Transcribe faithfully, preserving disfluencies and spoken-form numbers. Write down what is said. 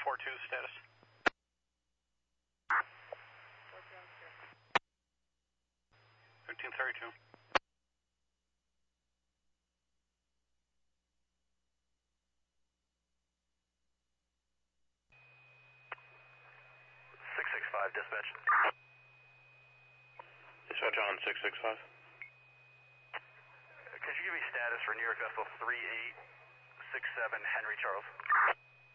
four two status. thirteen thirty-two. six six five, dispatch. Dispatch on six six five. Could you give me status for New York Vessel three eight six seven Henry Charles?